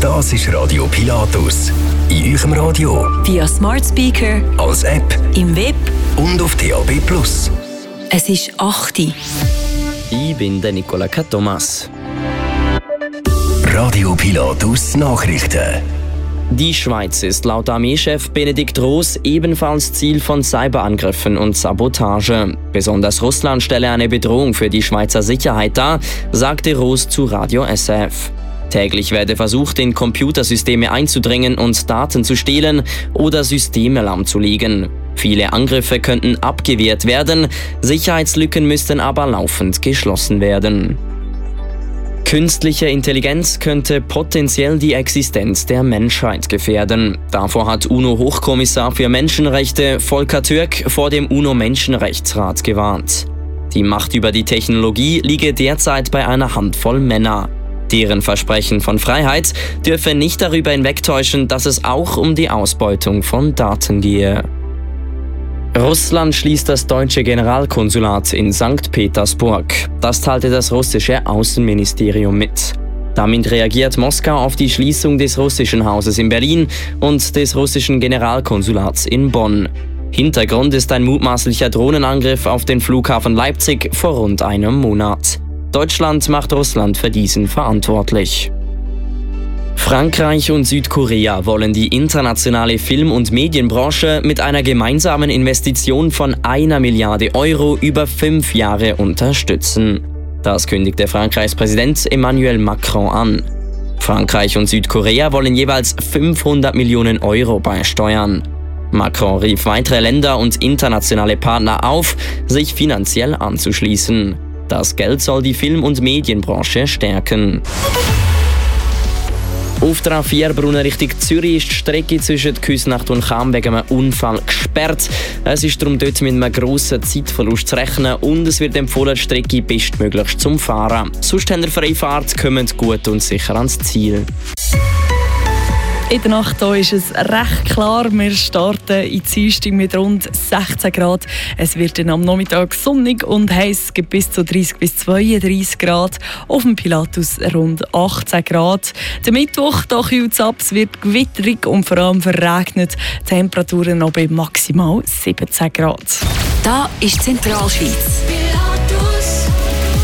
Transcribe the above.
Das ist Radio Pilatus. In eurem Radio, via Smart Speaker, als App, im Web und auf DAB+. Es ist 8 Uhr. Ich bin der Nicola Thomas. Radio Pilatus Nachrichten. Die Schweiz ist laut Armeechef Benedikt Roos ebenfalls Ziel von Cyberangriffen und Sabotage. Besonders Russland stelle eine Bedrohung für die Schweizer Sicherheit dar, sagte Roos zu Radio SRF. Täglich werde versucht, in Computersysteme einzudringen und Daten zu stehlen oder Systeme lahmzulegen. Viele Angriffe könnten abgewehrt werden, Sicherheitslücken müssten aber laufend geschlossen werden. Künstliche Intelligenz könnte potenziell die Existenz der Menschheit gefährden. Davor hat UNO-Hochkommissar für Menschenrechte Volker Türk vor dem UNO-Menschenrechtsrat gewarnt. Die Macht über die Technologie liege derzeit bei einer Handvoll Männer. Deren Versprechen von Freiheit dürfe nicht darüber hinwegtäuschen, dass es auch um die Ausbeutung von Daten gehe. Russland schließt das deutsche Generalkonsulat in St. Petersburg. Das teilte das russische Außenministerium mit. Damit reagiert Moskau auf die Schließung des russischen Hauses in Berlin und des russischen Generalkonsulats in Bonn. Hintergrund ist ein mutmaßlicher Drohnenangriff auf den Flughafen Leipzig vor rund einem Monat. Deutschland macht Russland für diesen verantwortlich. Frankreich und Südkorea wollen die internationale Film- und Medienbranche mit einer gemeinsamen Investition von 1 Milliarde Euro über 5 Jahre unterstützen. Das kündigte Frankreichs Präsident Emmanuel Macron an. Frankreich und Südkorea wollen jeweils 500 Millionen Euro beisteuern. Macron rief weitere Länder und internationale Partner auf, sich finanziell anzuschließen. Das Geld soll die Film- und Medienbranche stärken. Auf der A4 Brunnen Richtung Zürich ist die Strecke zwischen Küsnacht und Cham wegen einem Unfall gesperrt. Es ist darum dort mit einem grossen Zeitverlust zu rechnen und es wird empfohlen, die Strecke bestmöglich zum Fahren. Sonst habt ihr freie Fahrt, kommt gut und sicher ans Ziel. In der Nacht hier ist es recht klar. Wir starten in Dienstag mit rund 16 Grad. Es wird dann am Nachmittag sonnig und heiß, gibt bis zu 30 bis 32 Grad. Auf dem Pilatus rund 18 Grad. Der Mittwoch kühlt es ab, es wird gewitterig und vor allem verregnet. Temperaturen noch bei maximal 17 Grad. Da ist Zentralschweiz.